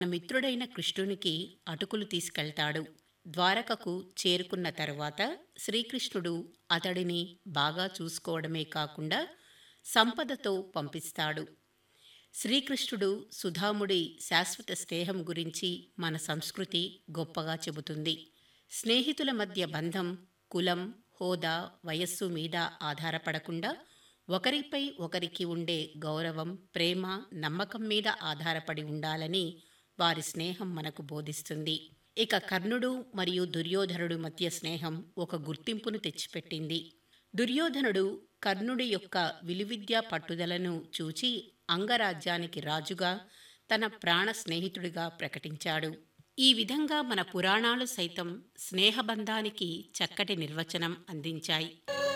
తన మిత్రుడైన కృష్ణునికి అటుకులు తీసుకెళ్తాడు. ద్వారకకు చేరుకున్న తరువాత శ్రీకృష్ణుడు అతడిని బాగా చూసుకోవడమే కాకుండా సంపదతో పంపిస్తాడు. శ్రీకృష్ణుడు సుధాముడి శాశ్వత స్నేహం గురించి మన సంస్కృతి గొప్పగా చెబుతుంది. స్నేహితుల మధ్య బంధం కులం, హోదా, వయస్సు మీద ఆధారపడకుండా ఒకరిపై ఒకరికి ఉండే గౌరవం, ప్రేమ, నమ్మకం మీద ఆధారపడి ఉండాలని వారి స్నేహం మనకు బోధిస్తుంది. ఇక కర్ణుడు మరియు దుర్యోధనుడు మధ్య స్నేహం ఒక గుర్తింపును తెచ్చిపెట్టింది. దుర్యోధనుడు కర్ణుడి యొక్క విలువిద్యా పట్టుదలను చూచి అంగరాజ్యానికి రాజుగా, తన ప్రాణ స్నేహితుడిగా ప్రకటించాడు. ఈ విధంగా మన పురాణాలు సైతం స్నేహబంధానికి చక్కటి నిర్వచనం అందించాయి.